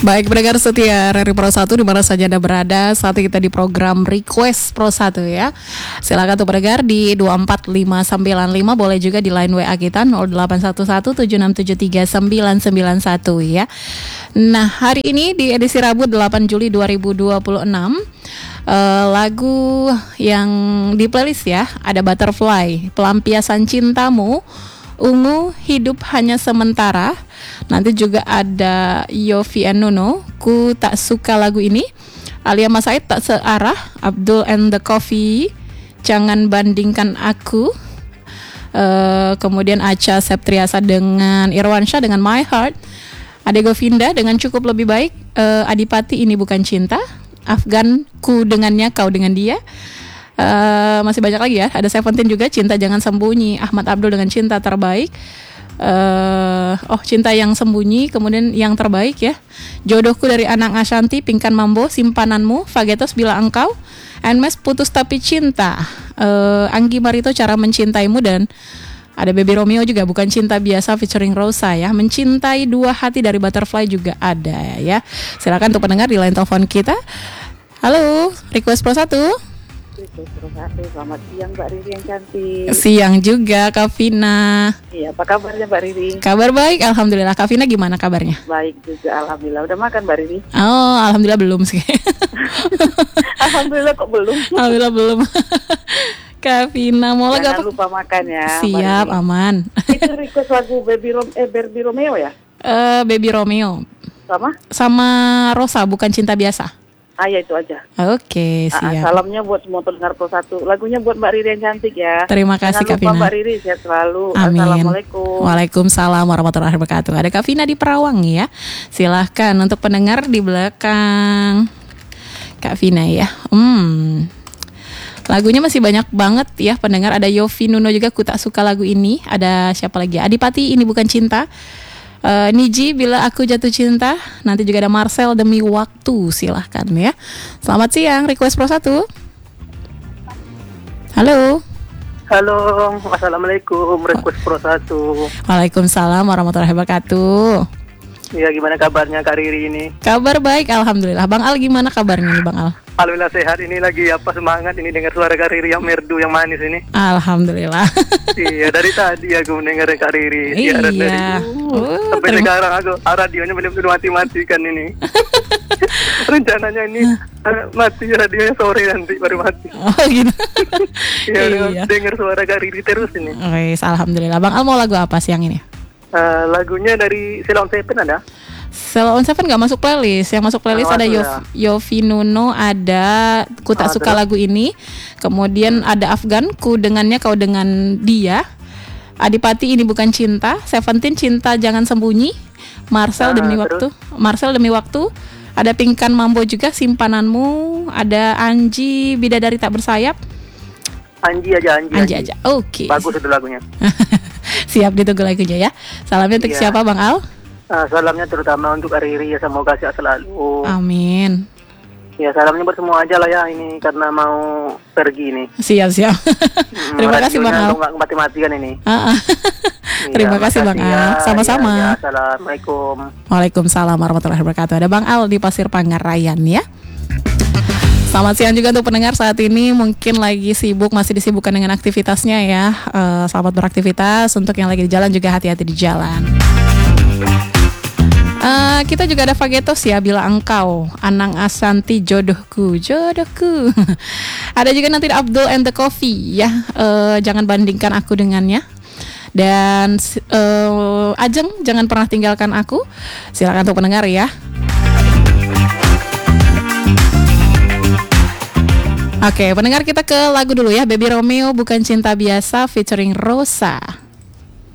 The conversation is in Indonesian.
Baik, pendengar setia RRI Pro 1 di mana saja Anda berada. Saat ini kita di program Request Pro 1 ya. Silakan tuh pendengar di 24595, boleh juga di line WA kita 081176739991 ya. Nah, hari ini di edisi Rabu 8 Juli 2026, lagu yang di playlist ya, ada Butterfly, Pelampiasan Cintamu, Ungu, Hidup Hanya Sementara. Nanti juga ada Yofi and Nuno, Ku Tak Suka Lagu Ini, Alia Mas Said, Tak Searah, Abdul and the Coffee, Jangan Bandingkan Aku, kemudian Acha Septriasa dengan Irwansyah dengan My Heart, Ade Govinda dengan Cukup Lebih Baik, Adipati Ini Bukan Cinta, Afgan Ku Dengannya Kau Dengan Dia. Masih banyak lagi ya. Ada Seventeen juga, Cinta Jangan Sembunyi, Ahmad Abdul dengan Cinta Terbaik, Cinta Yang Sembunyi, kemudian Yang Terbaik ya, Jodohku dari Anang Ashanti, Pingkan Mambo, Simpananmu, Fagetos Bila Engkau, Nmes Putus Tapi Cinta, Anggi Marito Cara Mencintaimu, dan ada Baby Romeo juga, Bukan Cinta Biasa featuring Rosa ya, Mencintai Dua Hati dari Butterfly juga ada ya. Silakan untuk pendengar di line telepon kita. Halo, Request Pro 1. Selamat siang Mbak Riri yang cantik. Siang juga Kak Vina. Iya, apa kabarnya Mbak Riri? Kabar baik, alhamdulillah. Kak Vina gimana kabarnya? Baik juga, alhamdulillah. Udah makan Mbak Riri? Oh, alhamdulillah belum sih. Alhamdulillah kok belum. Alhamdulillah belum. Kak Vina mau lagu apa? Jangan lupa makan ya. Siap, aman. Itu request lagu Baby Romeo ya? Baby Romeo. Sama Rosa, Bukan Cinta Biasa. Ya itu aja. Oke, siap. Salamnya buat semua pendengar Pro 1. Lagunya buat Mbak Riri yang cantik ya. Terima kasih Kak Vina. Mbak Riri sehat selalu. Amin. Assalamualaikum. Waalaikumsalam warahmatullahi wabarakatuh. Ada Kak Vina di Perawang ya. Silahkan untuk pendengar di belakang Kak Vina ya. Lagunya masih banyak banget ya pendengar. Ada Yofi Nuno juga, Ku Tak Suka Lagu Ini. Ada siapa lagi? Adipati Ini Bukan Cinta. Niji Bila Aku Jatuh Cinta. Nanti juga ada Marcel Demi Waktu. Silahkan ya. Selamat siang Request Pro 1. Halo. Halo, assalamualaikum Request Pro 1. Waalaikumsalam warahmatullahi wabarakatuh. Ya, gimana kabarnya Kak Riri ini? Kabar baik, alhamdulillah. Bang Al gimana kabarnya nih Bang Al? Alhamdulillah sehat, ini lagi semangat ini dengar suara Kak Riri yang merdu, yang manis ini. Alhamdulillah. Iya, dari tadi aku mendengar Kak Riri. Iya. Sampai sekarang aku radionya benar-benar mati-matikan ini. Rencananya ini mati radionya sore nanti baru mati. Oh gitu. Iya. Dengar suara Kak Riri terus ini. Wes, alhamdulillah. Bang Al mau lagu apa siang ini? Lagunya dari Ceylon Seven ada? Ceylon Seven nggak masuk playlist. Yang masuk playlist ada Yofi Nuno, ada Ku Tak Suka Lagu Ini, kemudian ada Afgan, Ku Dengannya Kau Dengan Dia, Adipati Ini Bukan Cinta, Seventeen Cinta Jangan Sembunyi, Marcel Demi Waktu, ada Pingkan Mambo juga, Simpananmu, ada Anji Bidadari Tak Bersayap. Anji aja. Oke. Bagus itu lagunya. Siap, ditunggu lagunya ya. Salamnya untuk siapa Bang Al? Salamnya terutama untuk Riri ya, semoga sehat selalu. Amin. Ya, salamnya buat semua aja lah ya ini karena mau pergi nih. Siap. Terima kasih Bang Al. Nggak mati-matikan ini. Terima kasih Bang Al. Sama-sama. Ya, assalamualaikum. Waalaikumsalam warahmatullahi wabarakatuh. Ada Bang Al di Pasir Pangarayan ya. Selamat siang juga untuk pendengar saat ini mungkin lagi sibuk, masih disibukkan dengan aktivitasnya ya. Selamat beraktivitas. Untuk yang lagi di jalan juga hati-hati di jalan. Kita juga ada Fagetos ya, Bila Engkau, Anang Ashanti, Jodohku. Ada juga nanti Abdul and the Coffee ya, Jangan Bandingkan Aku Dengannya. Dan Ajeng, Jangan Pernah Tinggalkan Aku. Silakan untuk pendengar ya. Oke, pendengar kita ke lagu dulu ya. Baby Romeo Bukan Cinta Biasa featuring Rosa.